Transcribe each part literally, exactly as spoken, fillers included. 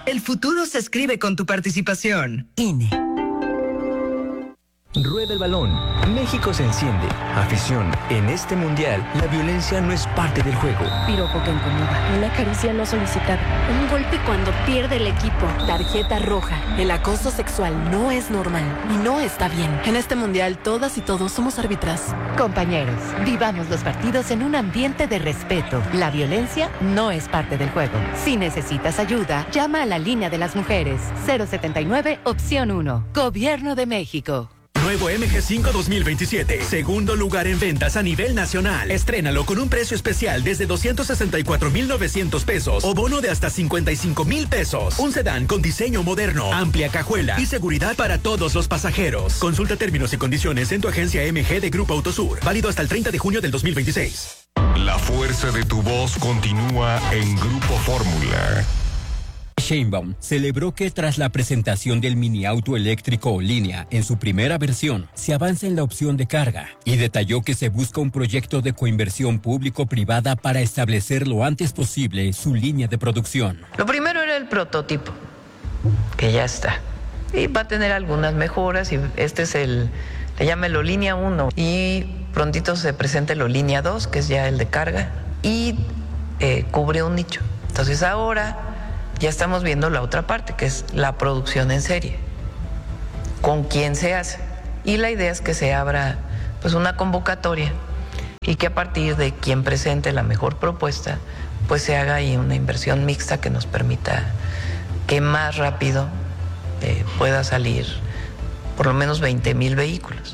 El futuro se escribe con tu participación. I N E. Rueda el balón. México se enciende. Afición. En este mundial, la violencia no es parte del juego. Piropo que incomoda. Una caricia no solicitada. Un golpe cuando pierde el equipo. Tarjeta roja. El acoso sexual no es normal y no está bien. En este mundial, todas y todos somos árbitras. Compañeros, vivamos los partidos en un ambiente de respeto. La violencia no es parte del juego. Si necesitas ayuda, llama a la línea de las mujeres. cero setenta y nueve, opción uno. Gobierno de México. Nuevo M G cinco dos mil veintisiete. Segundo lugar en ventas a nivel nacional. Estrénalo con un precio especial desde doscientos sesenta y cuatro mil novecientos pesos o bono de hasta cincuenta y cinco mil pesos. Un sedán con diseño moderno, amplia cajuela y seguridad para todos los pasajeros. Consulta términos y condiciones en tu agencia M G de Grupo Autosur. Válido hasta el treinta de junio del dos mil veintiséis. La fuerza de tu voz continúa en Grupo Fórmula. Sheinbaum celebró que tras la presentación del mini auto eléctrico o línea en su primera versión, se avanza en la opción de carga y detalló que se busca un proyecto de coinversión público-privada para establecer lo antes posible su línea de producción. Lo primero era el prototipo, que ya está, y va a tener algunas mejoras, y este es el, le llámelo línea uno, y prontito se presenta el línea dos, que es ya el de carga, y eh, cubre un nicho. Entonces ahora ya estamos viendo la otra parte, que es la producción en serie. ¿Con quién se hace? Y la idea es que se abra pues una convocatoria y que a partir de quien presente la mejor propuesta, pues se haga ahí una inversión mixta que nos permita que más rápido eh, pueda salir por lo menos veinte mil vehículos.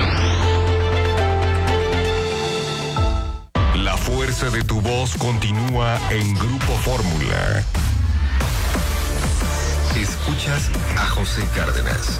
La fuerza de tu voz continúa en Grupo Fórmula. Escuchas a José Cárdenas.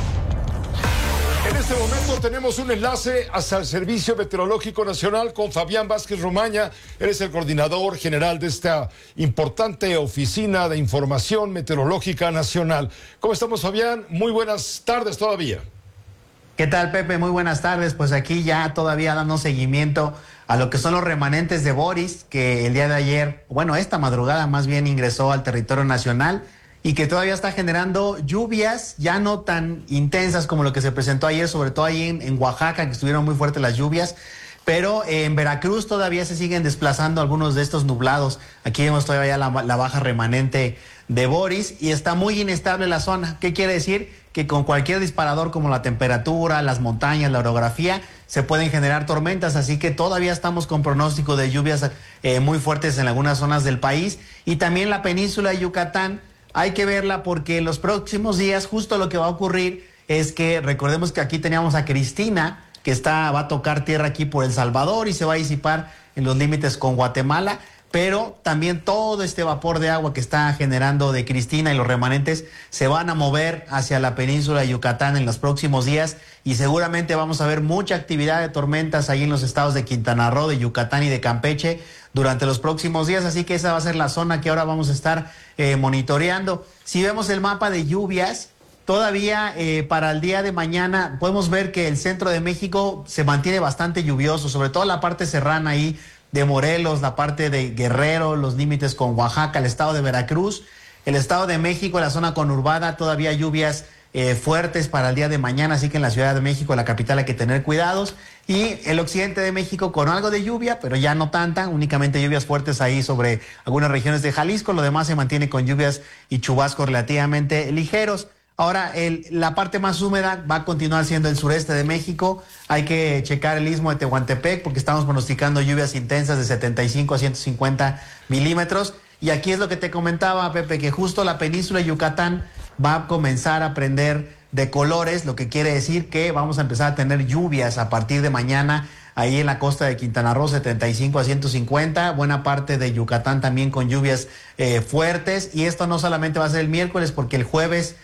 En este momento tenemos un enlace hasta el Servicio Meteorológico Nacional con Fabián Vázquez Romaña. Él es el coordinador general de esta importante oficina de información meteorológica nacional. ¿Cómo estamos, Fabián? Muy buenas tardes todavía. ¿Qué tal, Pepe? Muy buenas tardes. Pues aquí ya todavía dando seguimiento a lo que son los remanentes de Boris, que el día de ayer, bueno, esta madrugada más bien ingresó al territorio nacional y que todavía está generando lluvias ya no tan intensas como lo que se presentó ayer, sobre todo ahí en, en Oaxaca, que estuvieron muy fuertes las lluvias, pero en Veracruz todavía se siguen desplazando algunos de estos nublados. Aquí vemos todavía la, la baja remanente de Boris y está muy inestable la zona. ¿Qué quiere decir? Que con cualquier disparador como la temperatura, las montañas, la orografía, se pueden generar tormentas, así que todavía estamos con pronóstico de lluvias eh, muy fuertes en algunas zonas del país y también la península de Yucatán. Hay que verla porque en los próximos días justo lo que va a ocurrir es que recordemos que aquí teníamos a Cristina, que está, va a tocar tierra aquí por El Salvador y se va a disipar en los límites con Guatemala, pero también todo este vapor de agua que está generando de Cristina y los remanentes se van a mover hacia la península de Yucatán en los próximos días y seguramente vamos a ver mucha actividad de tormentas ahí en los estados de Quintana Roo, de Yucatán y de Campeche durante los próximos días, así que esa va a ser la zona que ahora vamos a estar eh, monitoreando. Si vemos el mapa de lluvias, todavía eh, para el día de mañana podemos ver que el centro de México se mantiene bastante lluvioso, sobre todo la parte serrana ahí de Morelos, la parte de Guerrero, los límites con Oaxaca, el estado de Veracruz, el estado de México, la zona conurbada, todavía lluvias eh, fuertes para el día de mañana, así que en la Ciudad de México, la capital, hay que tener cuidados. Y el occidente de México con algo de lluvia, pero ya no tanta, únicamente lluvias fuertes ahí sobre algunas regiones de Jalisco, lo demás se mantiene con lluvias y chubascos relativamente ligeros. Ahora, el, la parte más húmeda va a continuar siendo el sureste de México. Hay que checar el istmo de Tehuantepec porque estamos pronosticando lluvias intensas de setenta y cinco a ciento cincuenta milímetros. Y aquí es lo que te comentaba, Pepe, que justo la península de Yucatán va a comenzar a prender de colores, lo que quiere decir que vamos a empezar a tener lluvias a partir de mañana ahí en la costa de Quintana Roo, setenta y cinco a ciento cincuenta, buena parte de Yucatán también con lluvias eh, fuertes. Y esto no solamente va a ser el miércoles, porque el jueves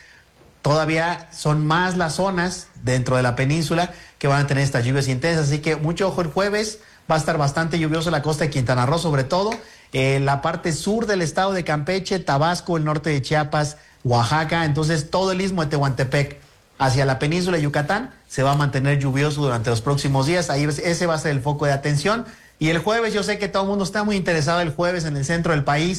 todavía son más las zonas dentro de la península que van a tener estas lluvias intensas, así que mucho ojo el jueves. Va a estar bastante lluvioso la costa de Quintana Roo, sobre todo eh, la parte sur del estado de Campeche, Tabasco, el norte de Chiapas, Oaxaca. Entonces todo el istmo de Tehuantepec hacia la península de Yucatán se va a mantener lluvioso durante los próximos días. Ahí ese va a ser el foco de atención. Y el jueves, yo sé que todo el mundo está muy interesado el jueves en el centro del país.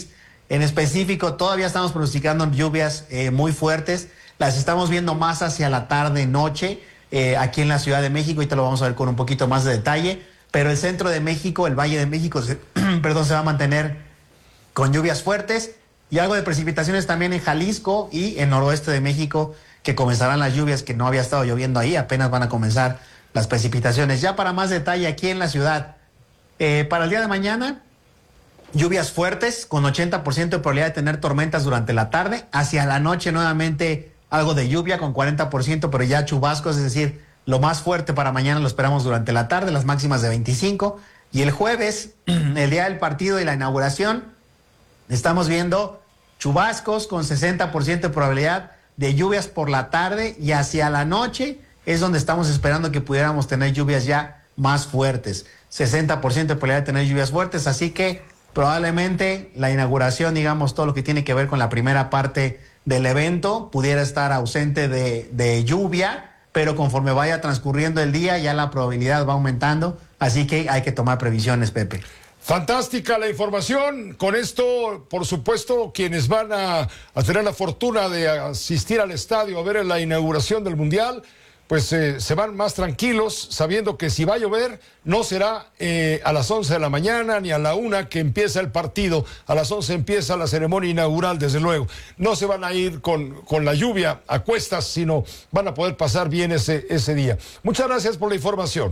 En específico, todavía estamos pronosticando lluvias eh, muy fuertes. Las estamos viendo más hacia la tarde-noche eh, aquí en la Ciudad de México. Ahorita lo vamos a ver con un poquito más de detalle. Pero el centro de México, el Valle de México, se, perdón, se va a mantener con lluvias fuertes y algo de precipitaciones también en Jalisco y en noroeste de México, que comenzarán las lluvias, que no había estado lloviendo ahí. Apenas van a comenzar las precipitaciones. Ya para más detalle aquí en la ciudad, eh, para el día de mañana, lluvias fuertes con ochenta por ciento de probabilidad de tener tormentas durante la tarde. Hacia la noche nuevamente algo de lluvia con cuarenta por ciento, pero ya chubascos, es decir, lo más fuerte para mañana lo esperamos durante la tarde, las máximas de veinticinco. Y el jueves, el día del partido y la inauguración, estamos viendo chubascos con sesenta por ciento de probabilidad de lluvias por la tarde, y hacia la noche es donde estamos esperando que pudiéramos tener lluvias ya más fuertes. sesenta por ciento de probabilidad de tener lluvias fuertes, así que probablemente la inauguración, digamos, todo lo que tiene que ver con la primera parte del evento, pudiera estar ausente de, de lluvia, pero conforme vaya transcurriendo el día ya la probabilidad va aumentando, así que hay que tomar previsiones, Pepe. Fantástica la información. Con esto, por supuesto, quienes van a, a tener la fortuna de asistir al estadio a ver la inauguración del Mundial, pues eh, se van más tranquilos, sabiendo que si va a llover, no será eh, a las once de la mañana ni a la una que empieza el partido. A las once empieza la ceremonia inaugural, desde luego. No se van a ir con, con la lluvia a cuestas, sino van a poder pasar bien ese, ese día. Muchas gracias por la información.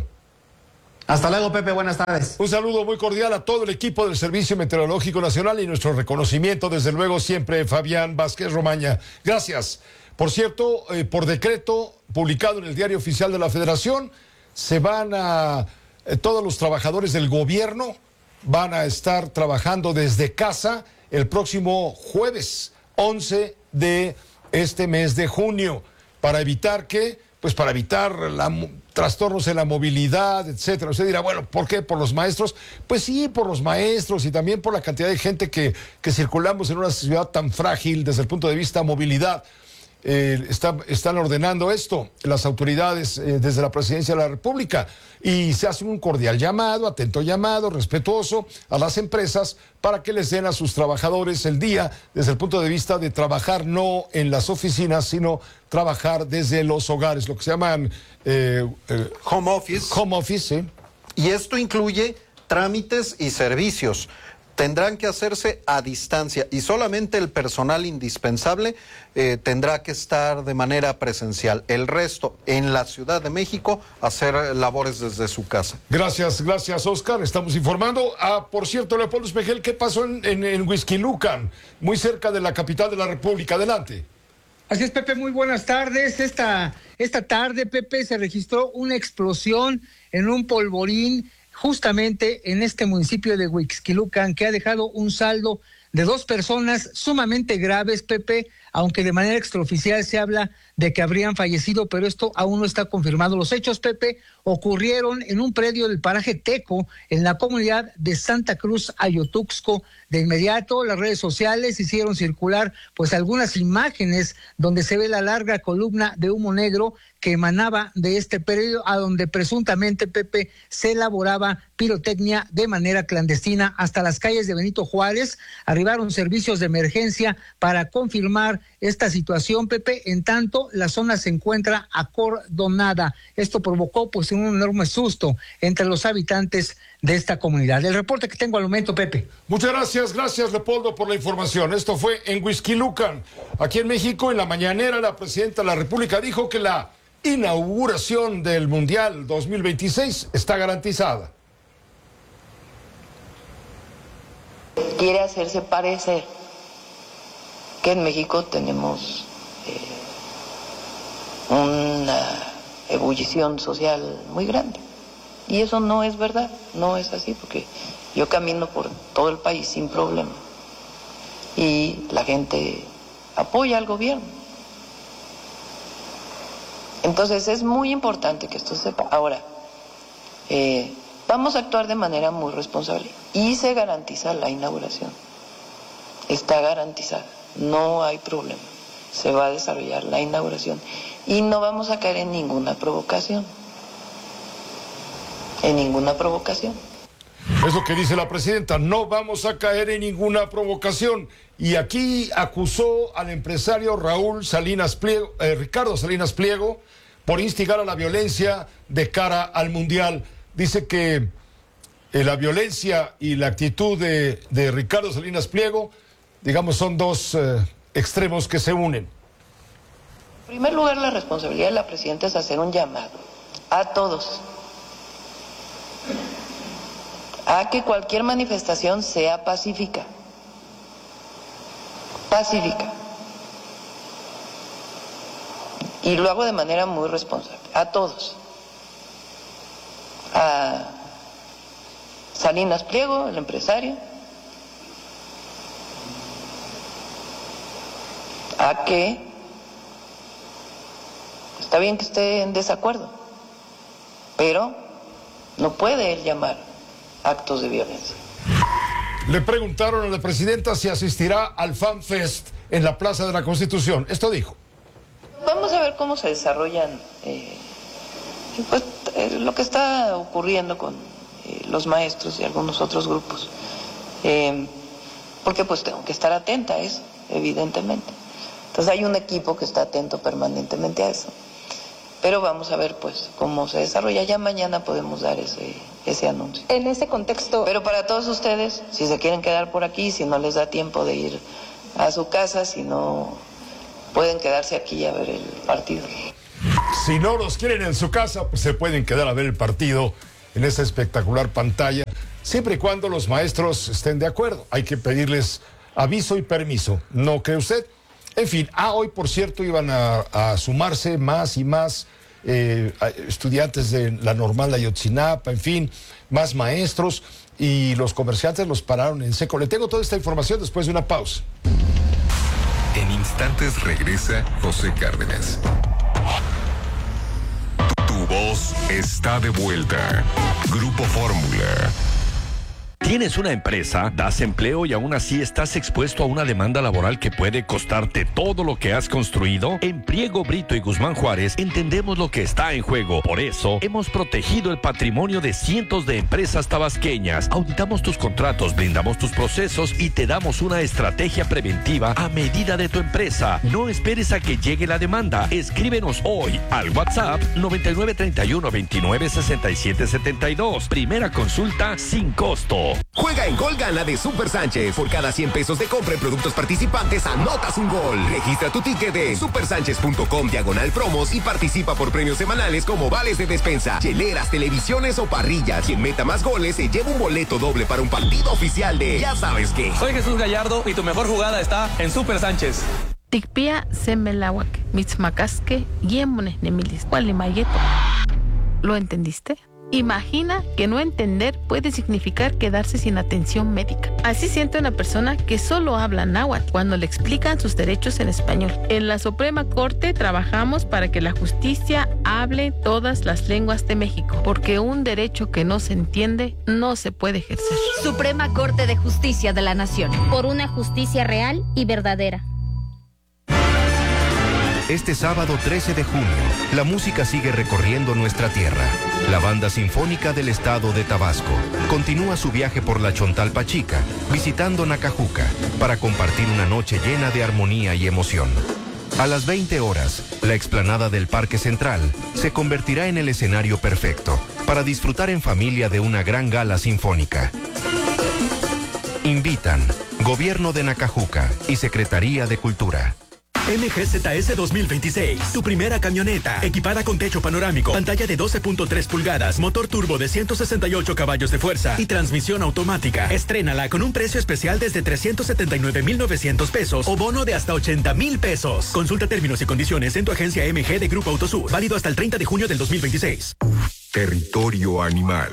Hasta luego, Pepe, buenas tardes. Un saludo muy cordial a todo el equipo del Servicio Meteorológico Nacional y nuestro reconocimiento, desde luego, siempre Fabián Vázquez Romaña. Gracias. Por cierto, eh, por decreto publicado en el Diario Oficial de la Federación, se van a, eh, todos los trabajadores del gobierno van a estar trabajando desde casa el próximo jueves once de este mes de junio, para evitar que, pues para evitar la, trastornos en la movilidad, etcétera. Usted dirá, bueno, ¿por qué? ¿Por los maestros? Pues sí, por los maestros y también por la cantidad de gente que, que circulamos en una ciudad tan frágil desde el punto de vista movilidad. Eh, está, están ordenando esto las autoridades eh, desde la Presidencia de la República, y se hace un cordial llamado, atento llamado, respetuoso a las empresas para que les den a sus trabajadores el día desde el punto de vista de trabajar no en las oficinas, sino trabajar desde los hogares, lo que se llaman eh, eh, home office. Home office, ¿sí? Y esto incluye trámites y servicios. Tendrán que hacerse a distancia y solamente el personal indispensable eh, tendrá que estar de manera presencial. El resto, en la Ciudad de México, hacer labores desde su casa. Gracias, gracias, Oscar. Estamos informando. Ah, por cierto, Leopoldo Espejel, ¿qué pasó en, en, en Huixquilucan, muy cerca de la capital de la República? Adelante. Así es, Pepe, muy buenas tardes. Esta, esta tarde, Pepe, se registró una explosión en un polvorín justamente en este municipio de Huixquilucan, que ha dejado un saldo de dos personas sumamente graves, Pepe, aunque de manera extraoficial se habla de que habrían fallecido, pero esto aún no está confirmado. Los hechos, Pepe, ocurrieron en un predio del paraje Teco, en la comunidad de Santa Cruz, Ayotuxco. De inmediato, las redes sociales hicieron circular pues algunas imágenes donde se ve la larga columna de humo negro que emanaba de este predio, a donde presuntamente, Pepe, se elaboraba pirotecnia de manera clandestina. Hasta las calles de Benito Juárez arribaron servicios de emergencia para confirmar esta situación, Pepe. En tanto, la zona se encuentra acordonada. Esto provocó pues un enorme susto entre los habitantes de esta comunidad. El reporte que tengo al momento, Pepe. Muchas gracias, gracias, Leopoldo, por la información. Esto fue en Huixquilucan. Aquí en México, en la mañanera, la presidenta de la República dijo que la inauguración del Mundial dos mil veintiséis está garantizada. Quiere hacerse parecer que en México tenemos eh, una ebullición social muy grande. Y eso no es verdad, no es así, porque yo camino por todo el país sin problema. Y la gente apoya al gobierno. Entonces es muy importante que esto se sepa. Ahora, eh, vamos a actuar de manera muy responsable y se garantiza la inauguración. Está garantizada, no hay problema. Se va a desarrollar la inauguración y no vamos a caer en ninguna provocación. En ninguna provocación. Es lo que dice la presidenta, no vamos a caer en ninguna provocación. Y aquí acusó al empresario Raúl Salinas Pliego, eh, Ricardo Salinas Pliego, por instigar a la violencia de cara al Mundial. Dice que eh, la violencia y la actitud de, de Ricardo Salinas Pliego, digamos, son dos eh, extremos que se unen. En primer lugar, la responsabilidad de la presidenta es hacer un llamado a todos a que cualquier manifestación sea pacífica. Pacífica. Y lo hago de manera muy responsable. A todos. A Salinas Pliego, el empresario. A que está bien que esté en desacuerdo, pero no puede él llamar actos de violencia. Le preguntaron a la presidenta si asistirá al Fan Fest en la Plaza de la Constitución. Esto dijo. Vamos a ver cómo se desarrollan eh, pues, eh, lo que está ocurriendo con eh, los maestros y algunos otros grupos. Eh, porque pues tengo que estar atenta a eso, evidentemente. Entonces hay un equipo que está atento permanentemente a eso. Pero vamos a ver pues cómo se desarrolla. Ya mañana podemos dar ese, ese anuncio. En ese contexto... Pero para todos ustedes, si se quieren quedar por aquí, si no les da tiempo de ir a su casa, si no pueden quedarse aquí a ver el partido. Si no los quieren en su casa, pues se pueden quedar a ver el partido en esa espectacular pantalla, siempre y cuando los maestros estén de acuerdo. Hay que pedirles aviso y permiso, ¿no cree usted? En fin, ah, hoy por cierto iban a, a sumarse más y más eh, estudiantes de la normal de Ayotzinapa, en fin, más maestros, y los comerciantes los pararon en seco. Le tengo toda esta información después de una pausa. En instantes regresa José Cárdenas. Tu voz está de vuelta. Grupo Fórmula. ¿Tienes una empresa, das empleo y aún así estás expuesto a una demanda laboral que puede costarte todo lo que has construido? En Priego, Brito y Guzmán Juárez entendemos lo que está en juego. Por eso, hemos protegido el patrimonio de cientos de empresas tabasqueñas. Auditamos tus contratos, blindamos tus procesos y te damos una estrategia preventiva a medida de tu empresa. No esperes a que llegue la demanda. Escríbenos hoy al WhatsApp noventa y nueve treinta y uno veintinueve sesenta y siete setenta y dos. Primera consulta sin costo. Juega en Gol Gana de Super Sánchez. Por cada cien pesos de compra en productos participantes, anotas un gol. Registra tu ticket de supersánchez.com diagonal promos y participa por premios semanales como vales de despensa, hieleras, televisiones o parrillas. Quien meta más goles se lleva un boleto doble para un partido oficial de ya sabes qué. Soy Jesús Gallardo y tu mejor jugada está en Super Sánchez. Tikpia semelawak, mitzmakaske, yemones nemilis, gualimayeto. ¿Lo entendiste? Imagina que no entender puede significar quedarse sin atención médica. Así siente una persona que solo habla náhuatl cuando le explican sus derechos en español. En la Suprema Corte trabajamos para que la justicia hable todas las lenguas de México, porque un derecho que no se entiende no se puede ejercer. Suprema Corte de Justicia de la Nación. Por una justicia real y verdadera. Este sábado trece de junio, la música sigue recorriendo nuestra tierra. La Banda Sinfónica del Estado de Tabasco continúa su viaje por la Chontalpa Chica, visitando Nacajuca, para compartir una noche llena de armonía y emoción. A las veinte horas, la explanada del Parque Central se convertirá en el escenario perfecto para disfrutar en familia de una gran gala sinfónica. Invitan Gobierno de Nacajuca y Secretaría de Cultura. M G Z S dos mil veintiséis, tu primera camioneta, equipada con techo panorámico, pantalla de doce punto tres pulgadas, motor turbo de ciento sesenta y ocho caballos de fuerza y transmisión automática. Estrénala con un precio especial desde trescientos setenta y nueve mil novecientos pesos o bono de hasta ochenta mil pesos. Consulta términos y condiciones en tu agencia M G de Grupo Autosur, válido hasta el treinta de junio del dos mil veintiséis. Territorio animal.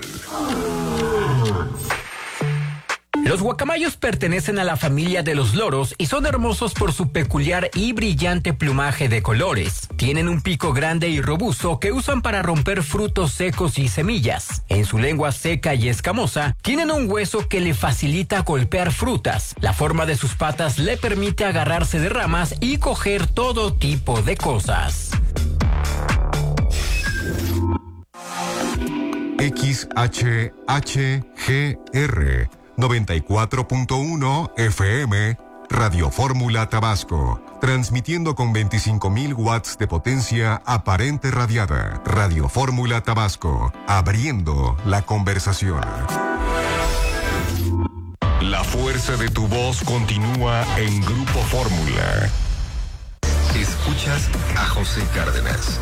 Los guacamayos pertenecen a la familia de los loros y son hermosos por su peculiar y brillante plumaje de colores. Tienen un pico grande y robusto que usan para romper frutos secos y semillas. En su lengua seca y escamosa, tienen un hueso que le facilita golpear frutas. La forma de sus patas le permite agarrarse de ramas y coger todo tipo de cosas. X H H G R noventa y cuatro punto uno F M, Radio Fórmula Tabasco, transmitiendo con veinticinco mil watts de potencia aparente radiada. Radio Fórmula Tabasco, abriendo la conversación. La fuerza de tu voz continúa en Grupo Fórmula. Escuchas a José Cárdenas.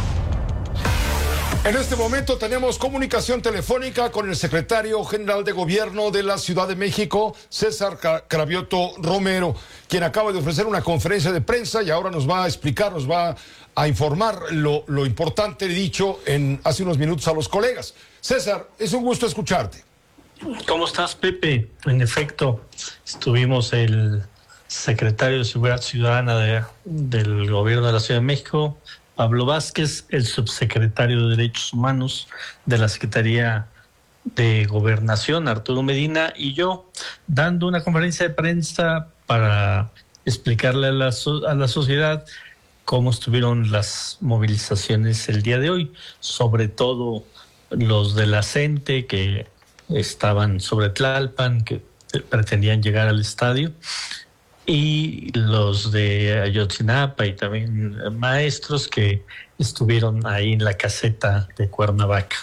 En este momento tenemos comunicación telefónica con el secretario general de Gobierno de la Ciudad de México, César Cravioto Romero, quien acaba de ofrecer una conferencia de prensa y ahora nos va a explicar, nos va a informar lo, lo importante dicho en hace unos minutos a los colegas. César, es un gusto escucharte. ¿Cómo estás, Pepe? En efecto, estuvimos el secretario de Seguridad Ciudadana de, del Gobierno de la Ciudad de México, Pablo Vázquez, el subsecretario de Derechos Humanos de la Secretaría de Gobernación, Arturo Medina, y yo, dando una conferencia de prensa para explicarle a la, a la sociedad cómo estuvieron las movilizaciones el día de hoy, sobre todo los de la CENTE que estaban sobre Tlalpan, que pretendían llegar al estadio, y los de Ayotzinapa y también maestros que estuvieron ahí en la caseta de Cuernavaca.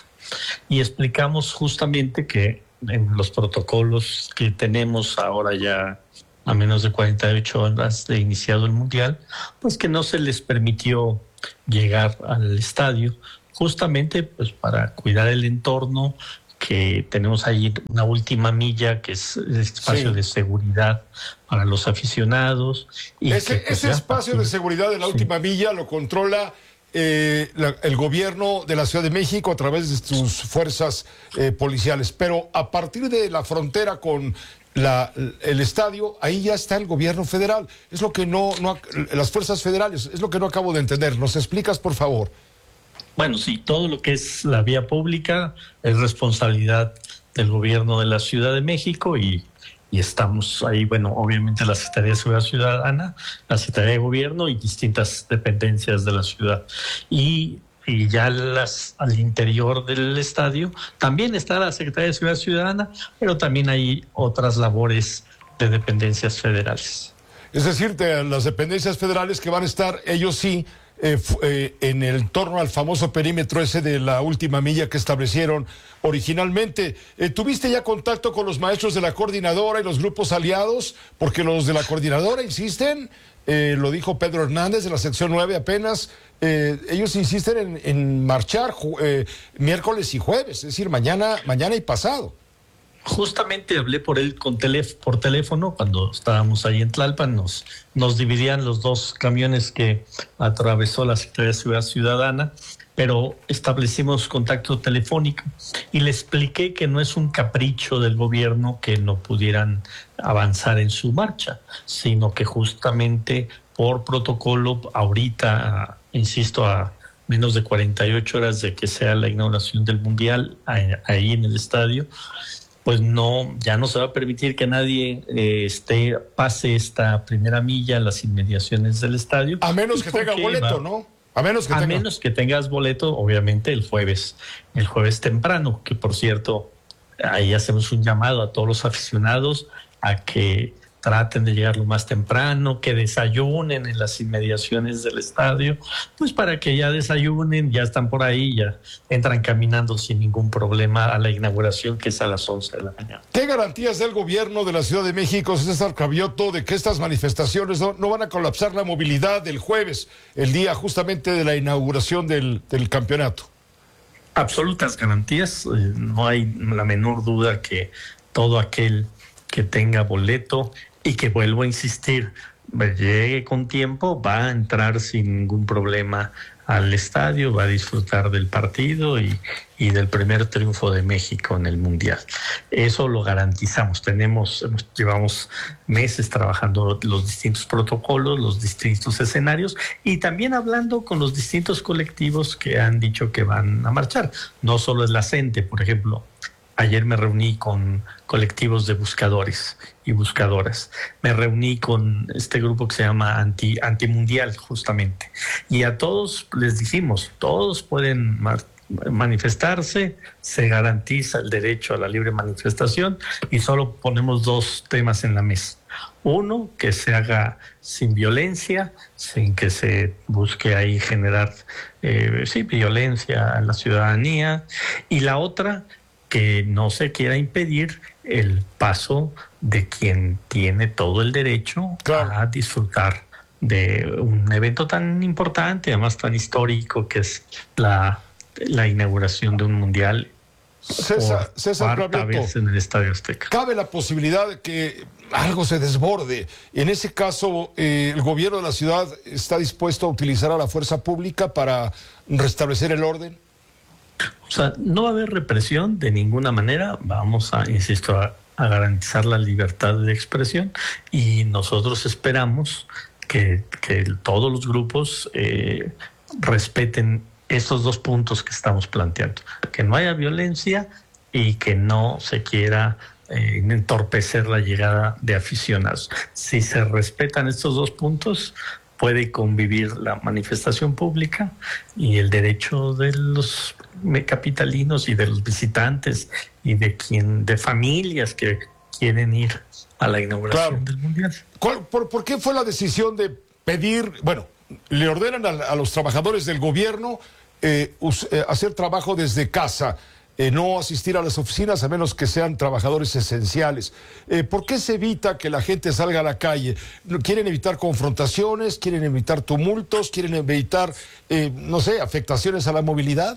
Y explicamos justamente que en los protocolos que tenemos ahora ya a menos de cuarenta y ocho horas de iniciado el Mundial, pues que no se les permitió llegar al estadio, justamente pues para cuidar el entorno, que tenemos ahí una última milla que es el espacio sí. de seguridad para los aficionados. Y ese que, ese pues, espacio de seguridad de la sí. última milla lo controla eh, la, el gobierno de la Ciudad de México a través de sus fuerzas eh, policiales. Pero a partir de la frontera con la, el estadio, ahí ya está el gobierno federal. Es lo que no, no, las fuerzas federales, es lo que no acabo de entender. ¿Nos explicas, por favor? Bueno, sí, todo lo que es la vía pública es responsabilidad del gobierno de la Ciudad de México y, y estamos ahí, bueno, obviamente la Secretaría de Seguridad Ciudadana, la Secretaría de Gobierno y distintas dependencias de la ciudad. Y, y ya las, al interior del estadio también está la Secretaría de Seguridad Ciudadana, pero también hay otras labores de dependencias federales. Es decir, de las dependencias federales que van a estar, ellos sí, Eh, eh, en el torno al famoso perímetro ese de la última milla que establecieron originalmente. Eh, ¿Tuviste ya contacto con los maestros de la coordinadora y los grupos aliados? Porque los de la coordinadora insisten, eh, lo dijo Pedro Hernández de la sección nueve apenas, eh, ellos insisten en, en marchar eh, miércoles y jueves, es decir, mañana, mañana y pasado. Justamente hablé por él con teléf- por teléfono cuando estábamos ahí en Tlalpan, nos, nos dividían los dos camiones que atravesó la Secretaría de Seguridad Ciudadana, pero establecimos contacto telefónico y le expliqué que no es un capricho del gobierno que no pudieran avanzar en su marcha, sino que justamente por protocolo ahorita, insisto, a menos de cuarenta y ocho horas de que sea la inauguración del Mundial ahí en el estadio, pues no, ya no se va a permitir que nadie eh, esté pase esta primera milla a las inmediaciones del estadio. A menos que tenga boleto, va, ¿no? A menos que a tenga. menos que tengas boleto, obviamente el jueves, el jueves temprano, que por cierto, ahí hacemos un llamado a todos los aficionados a que traten de llegar lo más temprano, que desayunen en las inmediaciones del estadio, pues para que ya desayunen, ya están por ahí, ya entran caminando sin ningún problema a la inauguración, que es a las once de la mañana. ¿Qué garantías del gobierno de la Ciudad de México, César Cravioto, de que estas manifestaciones no, no van a colapsar la movilidad del jueves, el día justamente de la inauguración del, del campeonato? Absolutas garantías, eh, no hay la menor duda que todo aquel que tenga boleto y que, vuelvo a insistir, llegue con tiempo, va a entrar sin ningún problema al estadio, va a disfrutar del partido y, y del primer triunfo de México en el Mundial. Eso lo garantizamos. Tenemos, llevamos meses trabajando los distintos protocolos, los distintos escenarios y también hablando con los distintos colectivos que han dicho que van a marchar. No solo es la CENTE, por ejemplo. Ayer me reuní con colectivos de buscadores y buscadoras. Me reuní con este grupo que se llama Anti, Antimundial, justamente. Y a todos les dijimos, todos pueden mar- manifestarse, se garantiza el derecho a la libre manifestación y solo ponemos dos temas en la mesa. Uno, que se haga sin violencia, sin que se busque ahí generar eh, sí, violencia en la ciudadanía. Y la otra, que no se quiera impedir el paso de quien tiene todo el derecho claro. a disfrutar de un evento tan importante, además tan histórico, que es la, la inauguración de un mundial. César, César cuarta vez en el Estadio Azteca. Cabe la posibilidad de que algo se desborde. En ese caso, eh, el gobierno de la ciudad está dispuesto a utilizar a la fuerza pública para restablecer el orden. O sea, no va a haber represión de ninguna manera. Vamos a, insisto, a, a garantizar la libertad de expresión y nosotros esperamos que, que todos los grupos eh, respeten estos dos puntos que estamos planteando, que no haya violencia y que no se quiera eh, entorpecer la llegada de aficionados. Si se respetan estos dos puntos, puede convivir la manifestación pública y el derecho de los capitalinos y de los visitantes y de quien, de familias que quieren ir a la inauguración claro. del Mundial. ¿Cuál, por, ¿Por qué fue la decisión de pedir, bueno, le ordenan a, a los trabajadores del gobierno Eh, us, eh, hacer trabajo desde casa, eh, no asistir a las oficinas a menos que sean trabajadores esenciales? Eh, ¿Por qué se evita que la gente salga a la calle? ¿Quieren evitar confrontaciones? ¿Quieren evitar tumultos? ¿Quieren evitar, eh, no sé, afectaciones a la movilidad?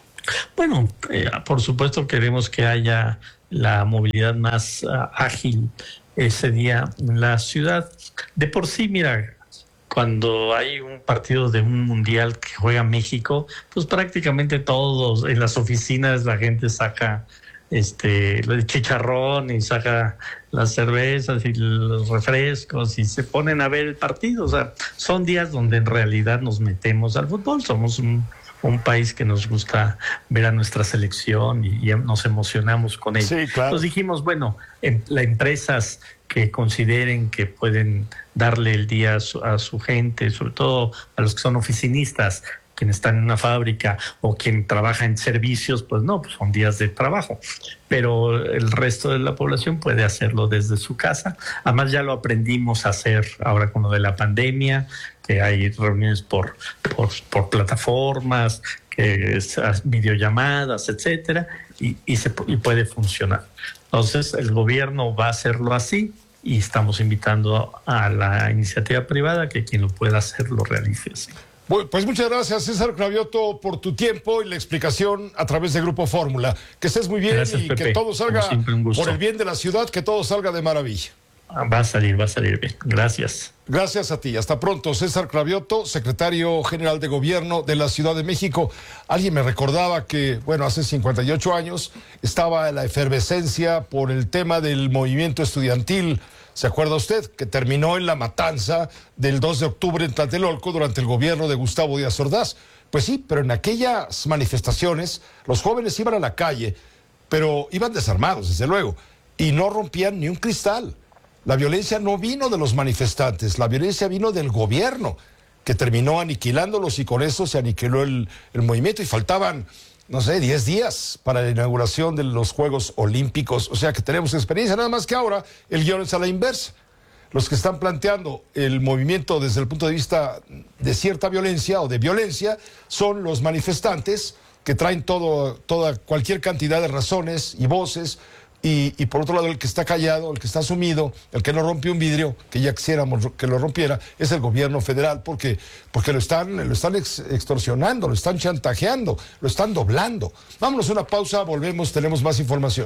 Bueno, eh, por supuesto queremos que haya la movilidad más uh, ágil ese día en la ciudad. De por sí, mira, cuando hay un partido de un mundial que juega México, pues prácticamente todos en las oficinas la gente saca este el chicharrón y saca las cervezas y los refrescos y se ponen a ver el partido. O sea, son días donde en realidad nos metemos al fútbol. Somos un, un país que nos gusta ver a nuestra selección y, y nos emocionamos con ella. Sí, claro. Entonces dijimos, bueno, en, las empresas que consideren que pueden darle el día a su, a su gente, sobre todo a los que son oficinistas, quienes están en una fábrica o quien trabaja en servicios, pues no, pues son días de trabajo. Pero el resto de la población puede hacerlo desde su casa. Además ya lo aprendimos a hacer ahora con lo de la pandemia, que hay reuniones por, por, por plataformas, que es, videollamadas, etcétera, y, y, se, y puede funcionar. Entonces el gobierno va a hacerlo así y estamos invitando a la iniciativa privada que quien lo pueda hacer lo realice así. Bueno, pues muchas gracias, César Cravioto, por tu tiempo y la explicación a través de Grupo Fórmula. Que estés muy bien. Gracias, y Pepe. Que todo salga por el bien de la ciudad, que todo salga de maravilla. Va a salir, va a salir bien. Gracias. Gracias a ti. Hasta pronto. César Cravioto, secretario general de Gobierno de la Ciudad de México. Alguien me recordaba que, bueno, hace cincuenta y ocho años estaba la efervescencia por el tema del movimiento estudiantil. ¿Se acuerda usted? Que terminó en la matanza del dos de octubre en Tlatelolco durante el gobierno de Gustavo Díaz Ordaz. Pues sí, pero en aquellas manifestaciones los jóvenes iban a la calle, pero iban desarmados, desde luego, y no rompían ni un cristal. La violencia no vino de los manifestantes, la violencia vino del gobierno, que terminó aniquilándolos y con eso se aniquiló el, el movimiento y faltaban, no sé, diez días para la inauguración de los Juegos Olímpicos. O sea que tenemos experiencia, nada más que ahora el guión es a la inversa. Los que están planteando el movimiento desde el punto de vista de cierta violencia o de violencia son los manifestantes que traen todo, toda, cualquier cantidad de razones y voces. Y, y por otro lado, el que está callado, el que está sumido, el que no rompe un vidrio, que ya quisiéramos que lo rompiera, es el gobierno federal, porque, porque lo están, lo están ex, extorsionando, lo están chantajeando, lo están doblando. Vámonos a una pausa, volvemos, tenemos más información.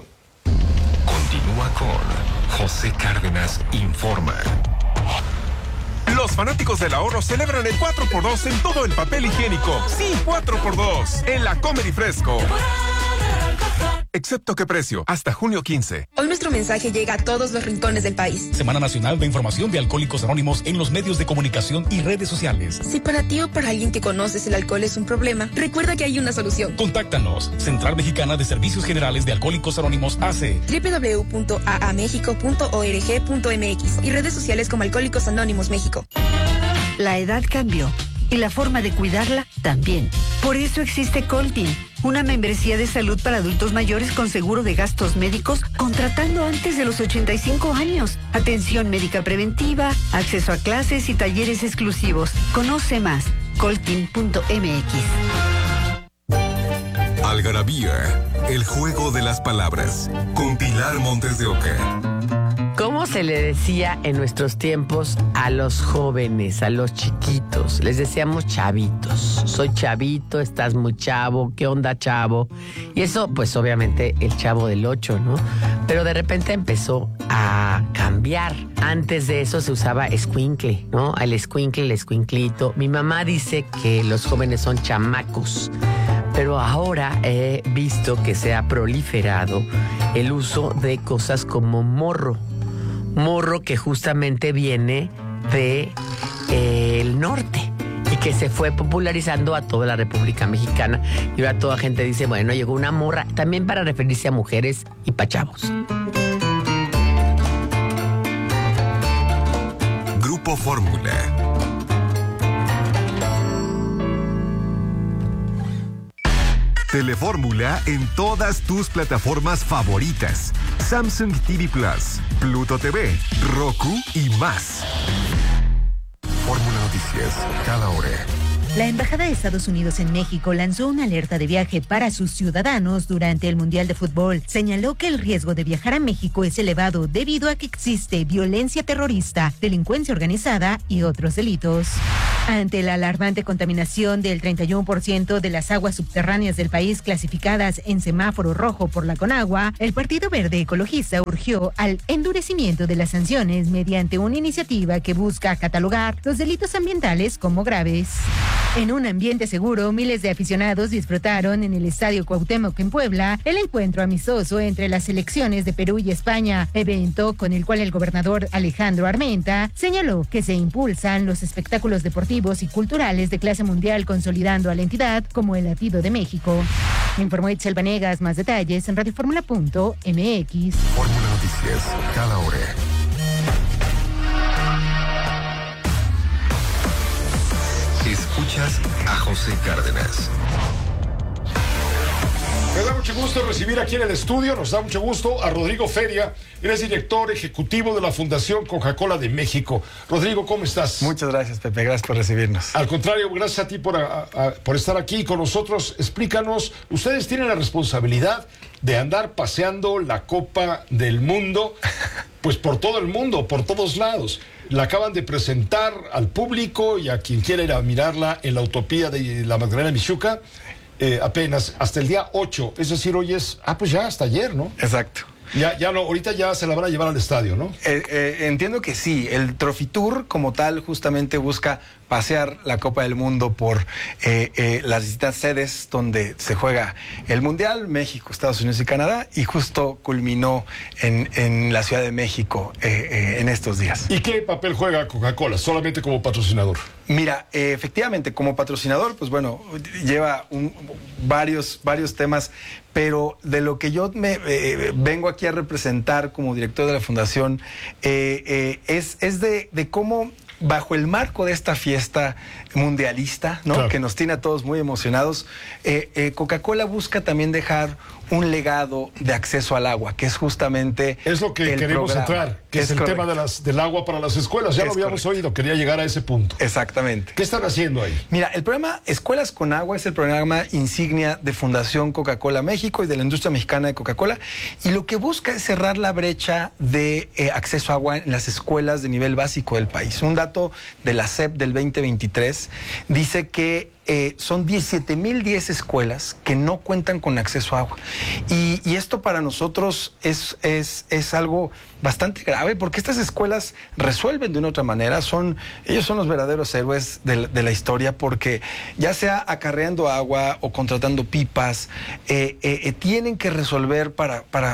Continúa con José Cárdenas Informa. Los fanáticos del ahorro celebran el cuatro por dos en todo el papel higiénico. Sí, cuatro por dos en la Comer y Fresco. Excepto qué precio, hasta junio quince. Hoy nuestro mensaje llega a todos los rincones del país. Semana Nacional de Información de Alcohólicos Anónimos en los medios de comunicación y redes sociales. Si para ti o para alguien que conoces el alcohol es un problema, recuerda que hay una solución. Contáctanos. Central Mexicana de Servicios Generales de Alcohólicos Anónimos A C. doble u doble u doble u punto a a méxico punto org punto m x y redes sociales como Alcohólicos Anónimos México. La edad cambió y la forma de cuidarla también. Por eso existe Coltin, una membresía de salud para adultos mayores con seguro de gastos médicos, contratando antes de los ochenta y cinco años, atención médica preventiva, acceso a clases y talleres exclusivos. Conoce más, colkin punto m x. Algarabía, el juego de las palabras, con Pilar Montes de Oca. ¿Cómo se le decía en nuestros tiempos a los jóvenes, a los chiquitos? Les decíamos chavitos. Soy chavito, estás muy chavo, ¿qué onda, chavo? Y eso, pues obviamente el Chavo del Ocho, ¿no? Pero de repente empezó a cambiar. Antes de eso se usaba escuincle, ¿no? El escuincle, el escuinclito. Mi mamá dice que los jóvenes son chamacos. Pero ahora he visto que se ha proliferado el uso de cosas como morro. Morro que justamente viene de eh, el norte y que se fue popularizando a toda la República Mexicana. Y ahora toda gente dice, bueno, llegó una morra, también para referirse a mujeres y pa' chavos. Grupo Fórmula. Telefórmula en todas tus plataformas favoritas. Samsung T V Plus, Pluto T V, Roku y más. Fórmula Noticias, cada hora. La Embajada de Estados Unidos en México lanzó una alerta de viaje para sus ciudadanos durante el Mundial de Fútbol. Señaló que el riesgo de viajar a México es elevado debido a que existe violencia terrorista, delincuencia organizada y otros delitos. Ante la alarmante contaminación del treinta y uno por ciento de las aguas subterráneas del país clasificadas en semáforo rojo por la Conagua, el Partido Verde Ecologista urgió al endurecimiento de las sanciones mediante una iniciativa que busca catalogar los delitos ambientales como graves. En un ambiente seguro, miles de aficionados disfrutaron en el Estadio Cuauhtémoc en Puebla el encuentro amistoso entre las selecciones de Perú y España, evento con el cual el gobernador Alejandro Armenta señaló que se impulsan los espectáculos deportivos y culturales de clase mundial, consolidando a la entidad como el latido de México. Informó Itzel Vanegas. Más detalles en radioformula punto m x. Fórmula Noticias, cada hora. Escuchas a José Cárdenas. Me da mucho gusto recibir aquí en el estudio, nos da mucho gusto a Rodrigo Feria, él es director ejecutivo de la Fundación Coca-Cola de México. Rodrigo, ¿cómo estás? Muchas gracias, Pepe, gracias por recibirnos. Al contrario, gracias a ti por, a, a, por estar aquí con nosotros. Explícanos, ustedes tienen la responsabilidad de andar paseando la Copa del Mundo, pues por todo el mundo, por todos lados. La acaban de presentar al público y a quien quiera ir a mirarla en la Utopía de la Magdalena Mixhuca. Eh, apenas hasta el día ocho, es decir, hoy es, ah, pues ya hasta ayer, ¿no? Exacto. Ya, ya no, ahorita ya se la van a llevar al estadio, ¿no? Eh, eh, entiendo que sí, el Trophy Tour como tal justamente busca pasear la Copa del Mundo por eh, eh, las distintas sedes donde se juega el Mundial, México, Estados Unidos y Canadá, y justo culminó en, en la Ciudad de México eh, eh, en estos días. ¿Y qué papel juega Coca-Cola? Solamente como patrocinador. Mira, eh, efectivamente, como patrocinador, pues bueno, lleva un, varios, varios temas, pero de lo que yo me eh, vengo aquí a representar como director de la Fundación eh, eh, es, es de, de cómo, bajo el marco de esta fiesta mundialista, ¿no? Claro. Que nos tiene a todos muy emocionados, eh, eh, Coca-Cola busca también dejar un legado de acceso al agua, que es justamente es lo que queremos programa. entrar, que es, es el correcto. tema de las, del agua para las escuelas. Ya es lo habíamos correcto. oído, quería llegar a ese punto. Exactamente. ¿Qué están haciendo ahí? Mira, el programa Escuelas con Agua es el programa insignia de Fundación Coca-Cola México y de la industria mexicana de Coca-Cola, y lo que busca es cerrar la brecha de eh, acceso a agua en las escuelas de nivel básico del país. Un dato de la S E P del veinte veintitrés dice que Eh, son diecisiete mil diez escuelas que no cuentan con acceso a agua. Y, y esto para nosotros es, es, es algo bastante grave, porque estas escuelas resuelven de una otra manera. Son, ellos son los verdaderos héroes de, de la historia, porque ya sea acarreando agua o contratando pipas, eh, eh, eh, tienen que resolver para... para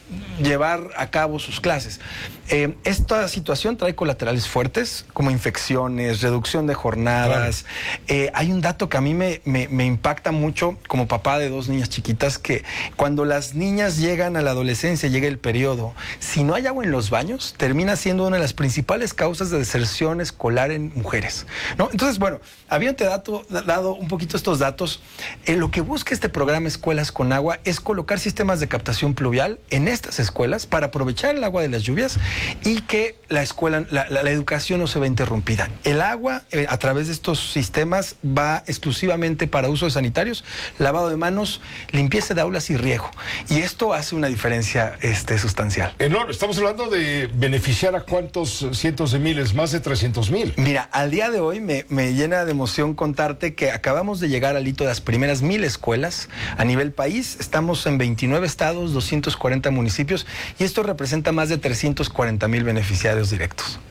llevar a cabo sus clases. Eh, esta situación trae colaterales fuertes, como infecciones, reducción de jornadas. Claro. Eh, hay un dato que a mí me, me, me impacta mucho como papá de dos niñas chiquitas, que cuando las niñas llegan a la adolescencia, llega el periodo, si no hay agua en los baños, termina siendo una de las principales causas de deserción escolar en mujeres, ¿no? Entonces, bueno, habiéndote dato, dado un poquito estos datos, eh, lo que busca este programa Escuelas con Agua es colocar sistemas de captación pluvial en estas escuelas para aprovechar el agua de las lluvias y que la escuela, la, la, la educación no se vea interrumpida. El agua eh, a través de estos sistemas va exclusivamente para usos sanitarios, lavado de manos, limpieza de aulas y riego. Y esto hace una diferencia este, sustancial. Enorme. Estamos hablando de beneficiar a cuántos cientos de miles, más de trescientos mil. Mira, al día de hoy me, me llena de emoción contarte que acabamos de llegar al hito de las primeras mil escuelas a nivel país. Estamos en veintinueve estados, doscientos cuarenta municipios, y esto representa más de trescientos cuarenta mil beneficiarios directos.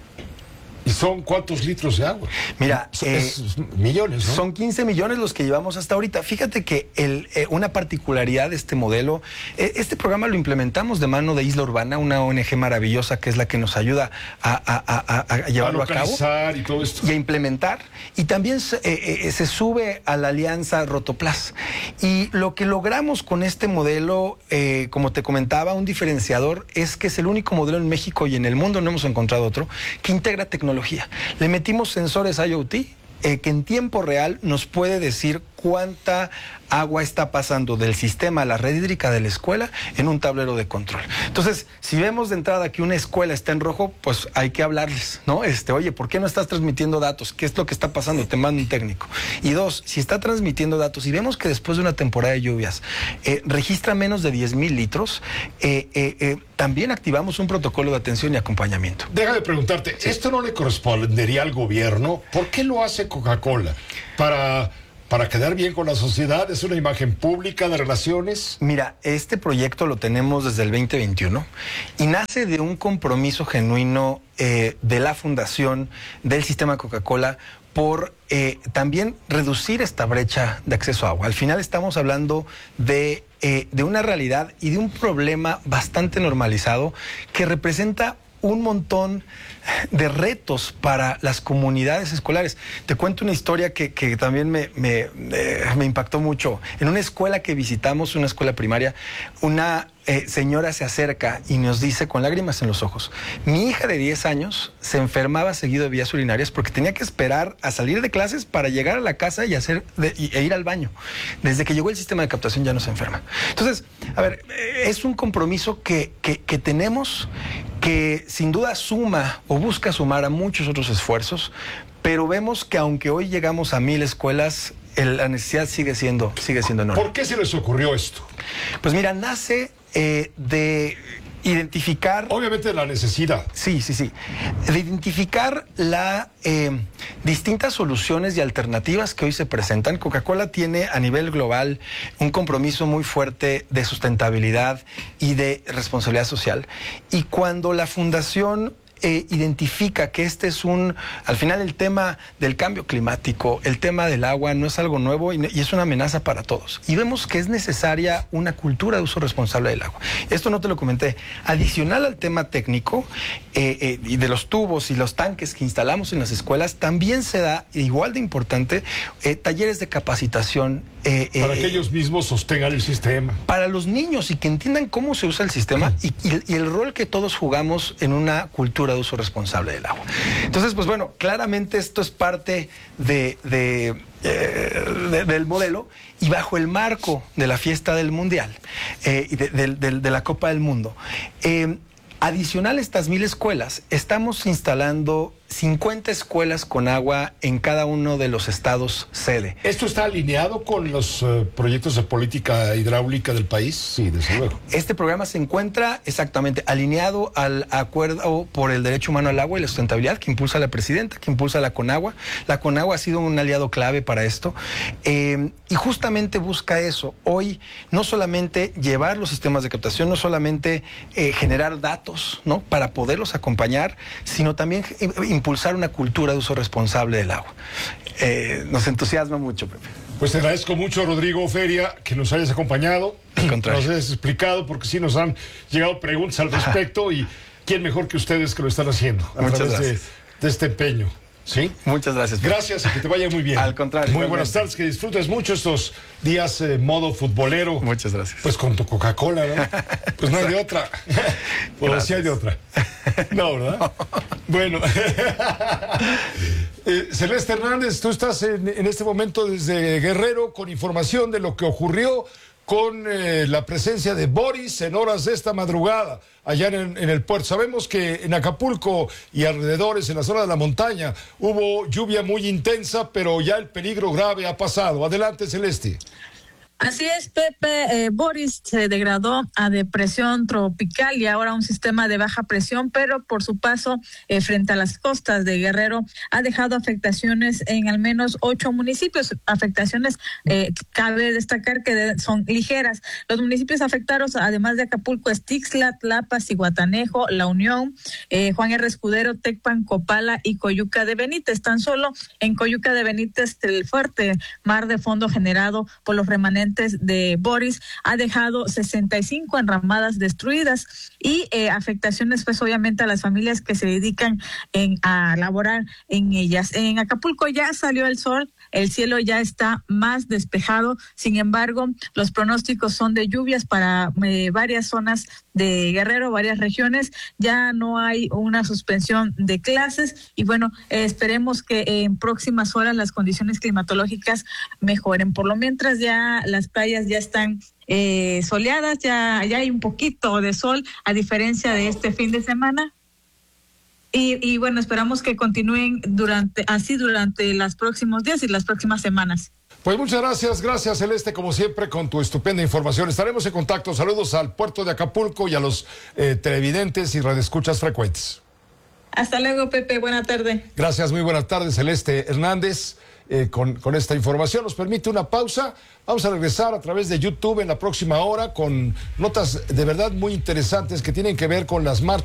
¿Y son cuántos litros de agua? Mira, es, eh, es millones, ¿no? Son quince millones los que llevamos hasta ahorita. Fíjate que el, eh, una particularidad de este modelo, eh, este programa lo implementamos de mano de Isla Urbana, una O N G maravillosa que es la que nos ayuda a, a, a, a, a llevarlo a, a cabo. Y todo esto. Y a implementar. Y también se, eh, eh, se sube a la alianza Rotoplas. Y lo que logramos con este modelo, eh, como te comentaba, un diferenciador es que es el único modelo en México y en el mundo, no hemos encontrado otro, que integra tecnología. Le metimos sensores I O T eh, que en tiempo real nos puede decir cuánta agua está pasando del sistema a la red hídrica de la escuela en un tablero de control. Entonces, si vemos de entrada que una escuela está en rojo, pues hay que hablarles, ¿no? Este, oye, ¿por qué no estás transmitiendo datos? ¿Qué es lo que está pasando? Te mando un técnico. Y dos, si está transmitiendo datos y vemos que después de una temporada de lluvias eh, registra menos de diez mil litros, eh, eh, eh, también activamos un protocolo de atención y acompañamiento. Déjame preguntarte, sí. ¿Esto no le correspondería al gobierno? ¿Por qué lo hace Coca-Cola? Para... ¿Para quedar bien con la sociedad? ¿Es una imagen pública de relaciones? Mira, este proyecto lo tenemos desde el veinte veintiuno y nace de un compromiso genuino eh, de la fundación del sistema Coca-Cola por eh, también reducir esta brecha de acceso a agua. Al final estamos hablando de, eh, de una realidad y de un problema bastante normalizado que representa un montón de retos para las comunidades escolares. Te cuento una historia que, que también me, me, me impactó mucho. En una escuela que visitamos, una escuela primaria, una eh, señora se acerca y nos dice con lágrimas en los ojos: mi hija de diez años se enfermaba seguido de vías urinarias porque tenía que esperar a salir de clases para llegar a la casa y hacer de, y, e ir al baño. Desde que llegó el sistema de captación ya no se enferma. Entonces, a ver, es un compromiso que, que, que tenemos, que sin duda suma o busca sumar a muchos otros esfuerzos, pero vemos que aunque hoy llegamos a mil escuelas, el, la necesidad sigue siendo, sigue siendo enorme. ¿Por qué se les ocurrió esto? Pues mira, nace eh, de identificar... Obviamente la necesidad. Sí, sí, sí. De identificar las eh, distintas soluciones y alternativas que hoy se presentan. Coca-Cola tiene a nivel global un compromiso muy fuerte de sustentabilidad y de responsabilidad social. Y cuando la fundación Eh, identifica que este es un, al final el tema del cambio climático, el tema del agua no es algo nuevo y, y es una amenaza para todos. Y vemos que es necesaria una cultura de uso responsable del agua. Esto no te lo comenté. Adicional al tema técnico eh, eh, y de los tubos y los tanques que instalamos en las escuelas, también se da, igual de importante, eh, talleres de capacitación. Eh, para eh, que ellos mismos sostengan el sistema. Para los niños y que entiendan cómo se usa el sistema y, y, y el rol que todos jugamos en una cultura de uso responsable del agua. Entonces, pues bueno, claramente esto es parte de, de, eh, de, del modelo y bajo el marco de la fiesta del Mundial eh, y de, de, de, de la Copa del Mundo. Eh, adicional a estas mil escuelas, estamos instalando cincuenta escuelas con agua en cada uno de los estados sede. ¿Esto está alineado con los uh, proyectos de política hidráulica del país? Sí, desde luego. Este programa se encuentra exactamente alineado al acuerdo por el derecho humano al agua y la sustentabilidad que impulsa la presidenta, que impulsa la CONAGUA. La CONAGUA ha sido un aliado clave para esto eh, y justamente busca eso. Hoy no solamente llevar los sistemas de captación, no solamente eh, generar datos, ¿no?, para poderlos acompañar, sino también eh, impulsar una cultura de uso responsable del agua. Eh, nos entusiasma mucho, Pepe. Pues te agradezco mucho, Rodrigo Feria, que nos hayas acompañado. nos has explicado, porque sí nos han llegado preguntas al respecto y quién mejor que ustedes que lo están haciendo a Muchas través de, gracias. de este empeño. ¿Sí? Muchas gracias. Gracias y que te vaya muy bien. Al contrario. Muy igualmente. buenas tardes, que disfrutes mucho estos días eh, modo futbolero. Muchas gracias. Pues con tu Coca-Cola, ¿no? Pues no hay de otra. O sí hay de otra. No, ¿verdad? No. Bueno. eh, Celeste Hernández, tú estás en, en este momento desde Guerrero con información de lo que ocurrió con eh, la presencia de Boris en horas de esta madrugada allá en, en el puerto. Sabemos que en Acapulco y alrededores, en la zona de la montaña, hubo lluvia muy intensa, pero ya el peligro grave ha pasado. Adelante, Celeste. Así es, Pepe. Eh, Boris se degradó a depresión tropical y ahora un sistema de baja presión, pero por su paso eh, frente a las costas de Guerrero ha dejado afectaciones en al menos ocho municipios. Afectaciones, eh, cabe destacar que de, son ligeras. Los municipios afectados, además de Acapulco, es Tixla, Tlapa, Cihuatanejo, La Unión, eh, Juan R. Escudero, Tecpan, Copala y Coyuca de Benítez. Tan solo en Coyuca de Benítez, el fuerte mar de fondo generado por los remanentes de Boris ha dejado sesenta y cinco enramadas destruidas y eh, afectaciones pues obviamente a las familias que se dedican en, a laborar en ellas. En Acapulco ya salió el sol, el cielo ya está más despejado, sin embargo los pronósticos son de lluvias para eh, varias zonas de Guerrero, varias regiones. Ya no hay una suspensión de clases y bueno, eh, esperemos que en próximas horas las condiciones climatológicas mejoren. Por lo mientras ya las playas ya están eh, soleadas, ya, ya hay un poquito de sol a diferencia de este fin de semana. Y, y bueno, esperamos que continúen durante así durante los próximos días y las próximas semanas. Pues muchas gracias, gracias Celeste, como siempre, con tu estupenda información. Estaremos en contacto. Saludos al puerto de Acapulco y a los eh, televidentes y radioescuchas frecuentes. Hasta luego, Pepe. Buena tarde. Gracias, muy buenas tardes, Celeste Hernández. Eh, con, con esta información nos permite una pausa. Vamos a regresar a través de YouTube en la próxima hora con notas de verdad muy interesantes que tienen que ver con las marchas.